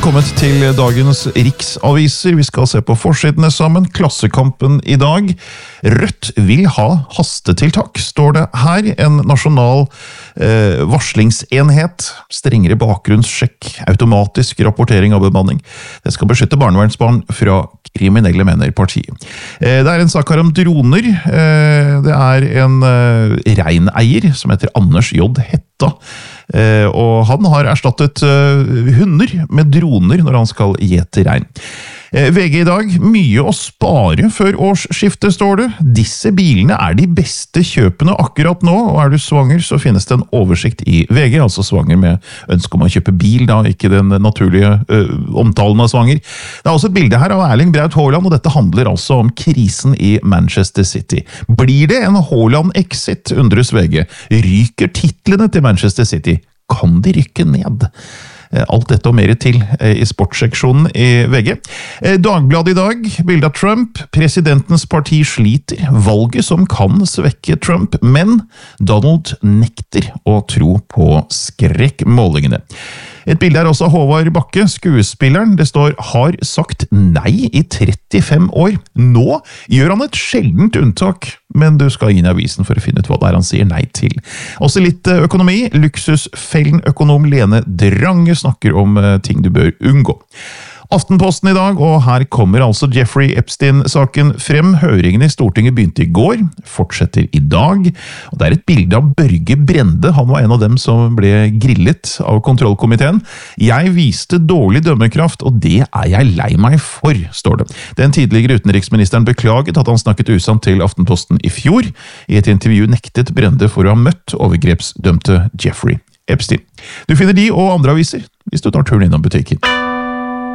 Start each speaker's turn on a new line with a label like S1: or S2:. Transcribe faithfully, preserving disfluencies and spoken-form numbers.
S1: kommet til dagens riksaviser. Vi skal se på forsidene sammen. Klassekampen i dag. Rødt vil ha hastetiltak, står det her. En nasjonal eh, varslingsenhet, strengere bakgrunnssjekk, automatisk rapportering av bemanning. Det skal beskytte barnevernsbarn fra kriminelle, mener partiet. Eh, det er en sak her om droner. Eh, det er en eh, reineier som heter Anders J. Hetta. Eh, og han har erstattet eh, hunder med droner når han skal gjete rein. Eh, V G i dag, mye å spare før årsskiftet, står det. Disse bilene er de beste kjøpene akkurat nå, og er du svanger så finnes det en oversikt i V G, altså svanger med ønske om å kjøpe bil, da, ikke den naturlige eh, omtalen av svanger. Det er også et bilde her av Erling Braut Haaland, og dette handler altså om krisen i Manchester City. Blir det en Haaland-exit, undres V G? Ryker titlene til Manchester City? Kan de rykke ned? Alt dette og mer til i sportsseksjonen i V G. Dagbladet i dag, bilde av Trump. Presidentens parti sliter. Valget som kan svekke Trump, men Donald nekter å tro på skrekkmålingene. Et bilde er også Håvard Bakke, skuespilleren. Det står «har sagt nei i trettifem år». Nå gjør han et sjeldent unntak, men du skal inn i avisen for å finne ut hva det er han sier nei til. Også litt økonomi. Luksusfellen-økonom Lene Drange snakker om ting du bør unngå. Aftenposten i dag, og her kommer altså Jeffrey Epstein-saken frem. Høringen i Stortinget begynte i går, fortsetter i dag. Og det er et bilde av Børge Brende. Han var en av dem som ble grillet av kontrollkomiteen. Jeg viste dårlig dømmekraft, og det er jeg lei meg for, står det. Den tidligere utenriksministeren beklaget at han snakket usant til Aftenposten i fjor. I et intervju nektet Brende for å ha møtt overgrepsdømte Jeffrey Epstein. Du finner de og andre aviser hvis du tar turen innom butikken.